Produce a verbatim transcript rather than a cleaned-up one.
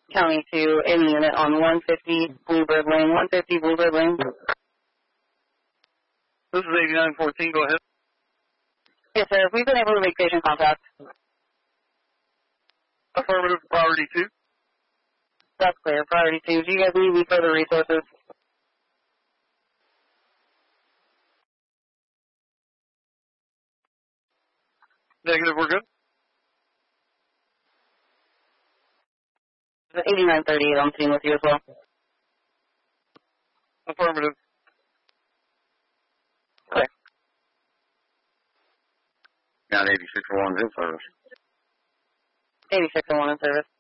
County to in unit on one fifty Bluebird Lane, one fifty Bluebird Lane. This is eighty-nine fourteen, go ahead. Yes, sir. We've been able to make patient contact. Affirmative, priority two. That's clear, priority two. Do you guys need any further resources? Negative, we're good. eighty-nine thirty-eight on scene with you as well. Affirmative. Clear. Got eighty-six oh one in service. eighty-six oh one in service.